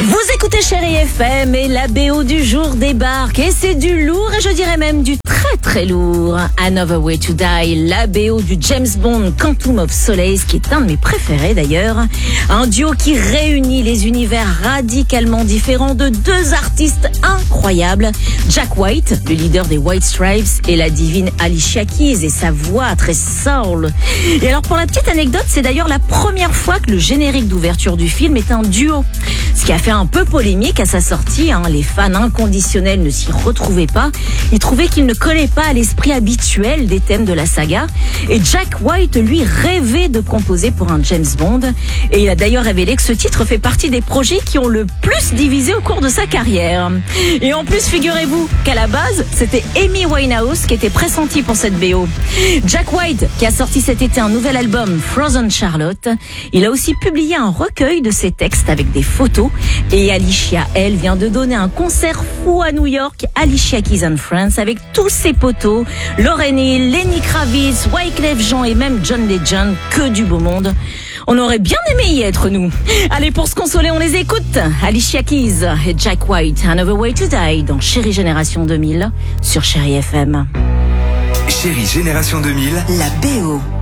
Vous écoutez Chérie FM et la BO du jour débarque et c'est du lourd et je dirais même du très très lourd. Another Way to Die, la BO du James Bond Quantum of Solace qui est un de mes préférés d'ailleurs. Un duo qui réunit les univers radicalement différents de deux artistes incroyables. Jack White, le leader des White Stripes, et la divine Alicia Keys et sa voix très soul. Et alors pour la petite anecdote, c'est d'ailleurs la première fois que le générique d'ouverture du film est un duo. Ce qui a fait un peu polémique à sa sortie, les fans inconditionnels ne s'y retrouvaient pas. Ils trouvaient qu'il ne collait pas à l'esprit habituel des thèmes de la saga. Et Jack White, lui, rêvait de composer pour un James Bond. Et il a d'ailleurs révélé que ce titre fait partie des projets qui ont le plus divisé au cours de sa carrière. Et en plus, figurez-vous qu'à la base, c'était Amy Winehouse qui était pressentie pour cette BO. Jack White, qui a sorti cet été un nouvel album, Frozen Charlotte, il a aussi publié un recueil de ses textes avec des photos. Et Alicia, elle, vient de donner un concert fou à New York, Alicia Keys and Friends, avec tous ses potos, Lauryn Hill, Lenny Kravitz, Wyclef Jean et même John Legend, que du beau monde. On aurait bien aimé y être, nous. Allez, pour se consoler, on les écoute. Alicia Keys et Jack White, Another Way to Die, dans Chérie Génération 2000, sur Chérie FM. Chérie Génération 2000, la BO.